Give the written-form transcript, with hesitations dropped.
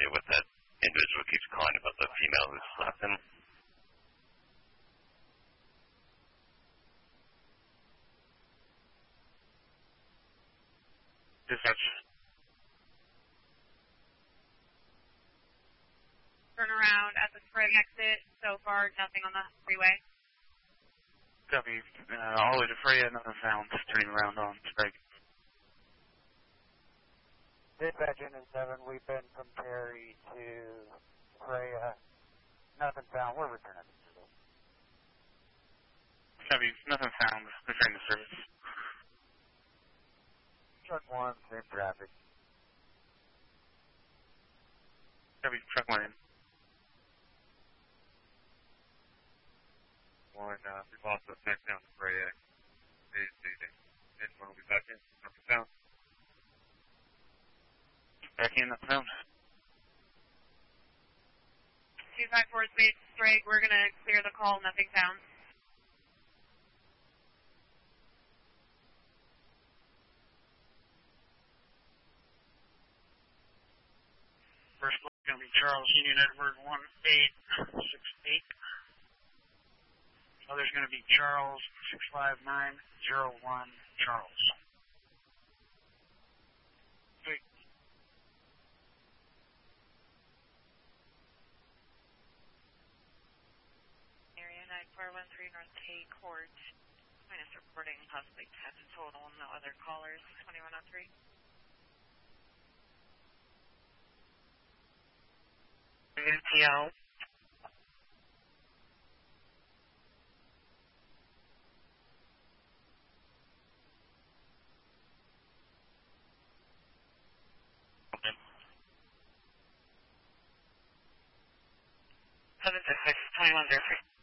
idea what that individual keeps calling about the female who slapped him. Dispatch. Turn around at the Sprague exit. So far, nothing on the freeway. Copy. All the way to Freya, nothing found. Turning around on Sprague. Dispatch Engine 7, we've been from Perry to Freya. Nothing found. We're returning. Copy. Nothing found. Returning to service. Truck 1, same traffic. Copy. Truck 1 in. We lost the back down to Freya. And when we back in, nothing found. Back in, nothing found. 254 Space Sprague, we're going to clear the call, nothing found. First block going to be Charles Union Edward 1868. Other's going to be Charles 65901 Charles. Sweet. Area 9413 North K Court. Minus reporting possibly 10 in total, no other callers. 2103. NPL. Okay. 766 2103.